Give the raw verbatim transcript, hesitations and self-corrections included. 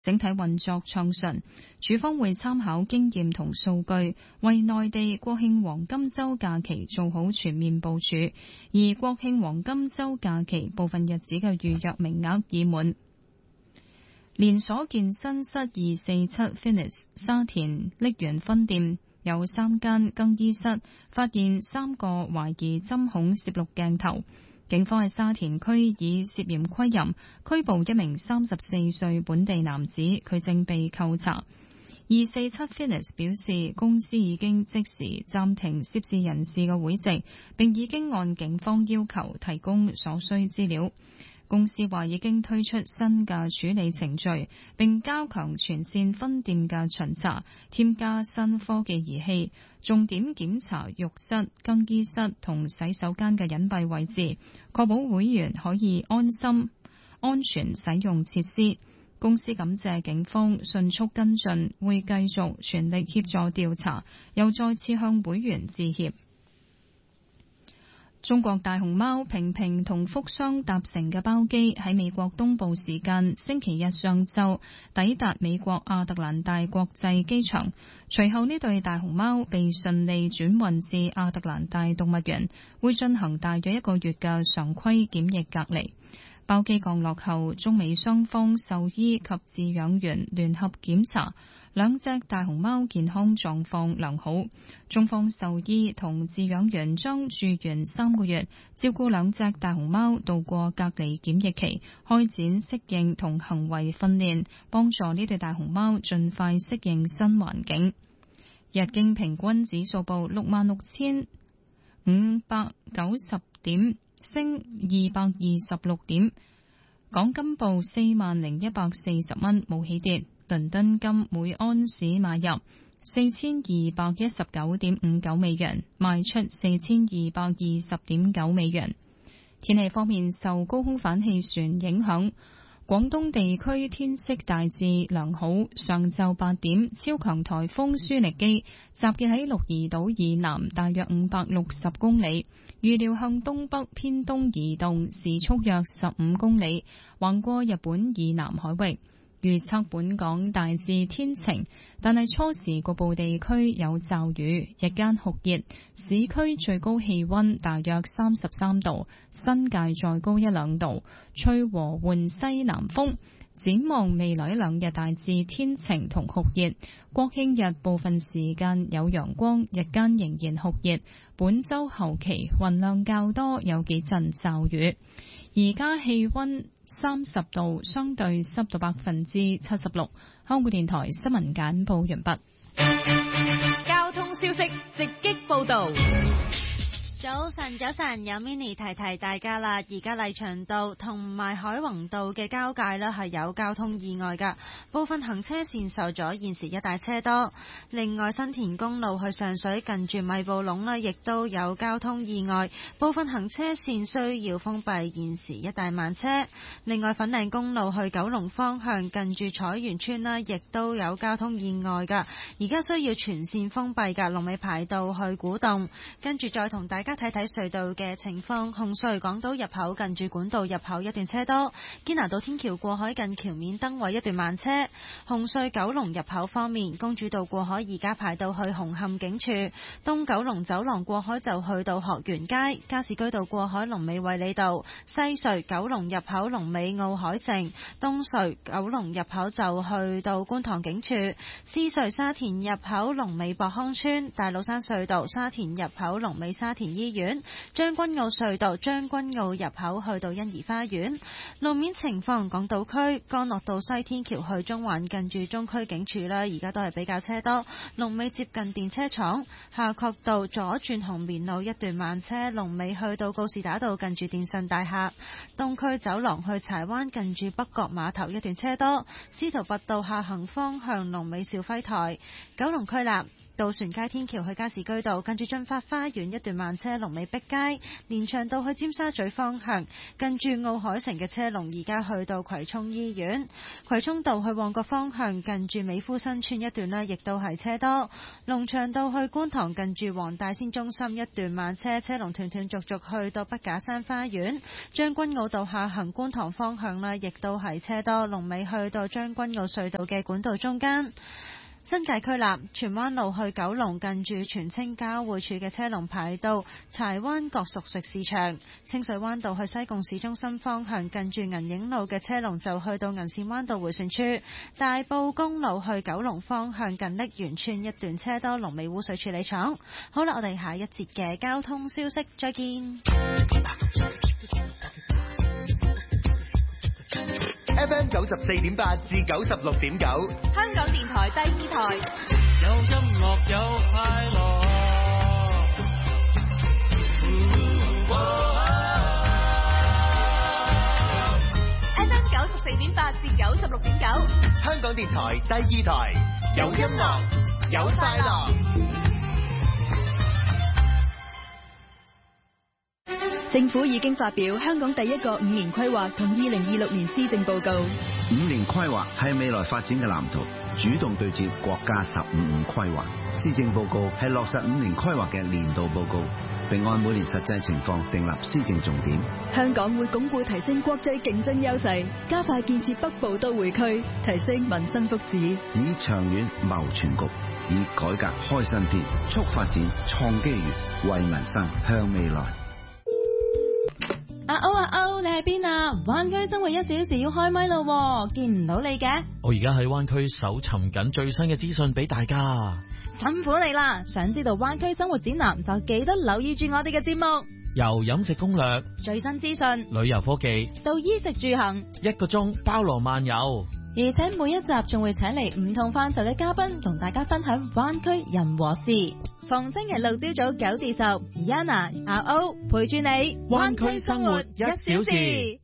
整體運作暢順。署方會參考經驗同數據，為內地國慶黃金週假期做好全面部署，而國慶黃金週假期部分日子嘅預約名額已滿。連鎖健身室二四七 Fitness 沙田瀝源分店有三間更衣室發現三個懷疑針孔攝錄鏡頭，警方喺沙田區以涉嫌窺淫拘捕一名三十四歲本地男子，佢正被扣查。二四七 Fitness 表示，公司已經即時暫停涉事人士嘅會籍，並已經按警方要求提供所需資料。公司話已經推出新嘅處理程序，並加強全線分店嘅巡查，添加新科技儀器，重點檢查浴室、更衣室同洗手間嘅隱蔽位置，確保會員可以安心、安全使用設施。公司感謝警方迅速跟進，會繼續全力協助調查，又再次向會員致歉。中國大熊貓平平同福箱搭乘嘅包機喺美國東部時間星期日上晝抵達美國亞特蘭大國際機場，隨後呢對大熊貓被順利轉運至亞特蘭大動物園，會進行大約一個月嘅常規檢疫隔離。包機降落後，中美雙方獸醫及飼養員聯合檢查，兩隻大熊貓健康狀況良好。中方獸醫同飼養員將住院三個月，照顧兩隻大熊貓度過隔離檢疫期，開展適應同行為訓練，幫助呢對大熊貓盡快適應新環境。日經平均指數報六萬六千五百九十點，升二百二十六點，港金報四萬零一百四十蚊，冇起跌。倫敦金每安士買入四千二百一十九點五九美元，賣出四千二百二十點九美元。天氣方面，受高空反氣旋影響，廣東地區天色大致良好。上晝八點，超強颱風舒力基集結喺鹿兒島以南大約五百六十公里，預料向東北偏東移動，時速約十五公里，橫過日本以南海域。預測本港大致天晴，但係初時局部地區有驟雨，日間酷熱，市區最高氣溫大約三十三度，新界再高一兩度，吹和緩西南風。展望未來一兩日大致天晴同酷熱，國慶日部分時間有陽光，日間仍然酷熱。本週後期雲量較多，有幾陣驟雨。而家氣溫三十度，相對濕度百分之七十六。香港電台新聞簡報完畢。 交通消息直擊報道。 早晨，早晨，有 Mini 提提大家啦。而家麗翔道同埋海泓道嘅交界呢係有交通意外噶，部分行車線受阻，現時一帶車多。另外，新田公路去上水近住米埔隴呢亦都有交通意外，部分行車線需要封閉，現時一帶慢車。另外，粉嶺公路去九龍方向近住彩園村呢亦都有交通意外噶，而家需要全線封閉噶，龍尾排到去古洞。跟住再同大家睇睇隧道嘅情況，紅隧港島入口近住管道入口一段車多，堅拿道天橋過海近橋面燈位一段慢車。紅隧九龍入口方面，公主道過海而家排到去紅磡警署，東九龍走廊過海就去到學園街，加士居道過海龍尾衛理道，西隧九龍入口龍尾奧海城，東隧九龍入口就去到觀塘警署，獅隧沙田入口龍尾博康村，大老山隧道沙田入口龍尾沙田醫院，將軍澳隧道將軍澳入口去到欣怡花園。路面情況，港島區干諾道西天橋去中環近住中區警署啦，而家都係比較車多，龍尾接近電車廠。夏慤道左轉紅棉路一段慢車，龍尾去到告士打道近住電信大廈。東區走廊去柴灣近住北角碼頭一段車多，司徒拔道下行方向龍尾兆輝台。九龍區立渡船街天橋去加士居道，近住進發花園一段慢車龍尾碧街；連翔道去尖沙咀方向，近住奧海城嘅車龍而家去到葵涌醫院；葵涌道去旺角方向，近住美孚新村一段呢，亦都係車多。龍翔道去觀塘，近住黃大仙中心一段慢車，車龍斷斷續續去到筆架山花園。將軍澳道下行觀塘方向呢，亦都係車多，龍尾去到將軍澳隧道嘅管道中間。新界區立荃灣路去九龍，近住荃青交匯處嘅車龍排到柴灣角熟食市場；清水灣道去西貢市中心方向，近住銀影路嘅車龍就去到銀線灣道迴旋處；大埔公路去九龍方向，近瀝源村一段車多，龍尾污水處理廠。好啦，我哋下一節嘅交通消息再見。 F M 九十四點八至九十六點九， 香港電台第二台， 有音樂有快樂。 F M 九十四點八至九十六點九， 香港電台第二台，有音樂有快樂。 政府已經發表香港第一個五年規劃同二零二六年施政報告。 五年規劃係未來發展嘅藍圖，主動對接國家十五五規劃。施政報告係落實五年規劃嘅年度報告，並按每年實際情況訂立施政重點。 香港會鞏固提升國際競爭優勢，加快建設北部都會區，提升民生福祉， 以長遠謀全局，以改革開新篇，促發展創機遇，為民生向未來。 阿歐阿歐，你喺邊啊？灣區生活一小時要開咪咯，見唔到你嘅。 我而家喺灣區搜尋緊最新嘅資訊俾大家。 辛苦你啦！想知道灣區生活展覽就記得留意住我哋嘅節目， 由飲食攻略、 最新資訊、 旅遊科技到衣食住行， 一個鐘包羅萬有。 而且每一集仲會請嚟唔同範疇嘅嘉賓，同大家分享灣區人和事。逢星期六朝早九至十 ，Yana 阿歐陪住你， 灣區生活一小時。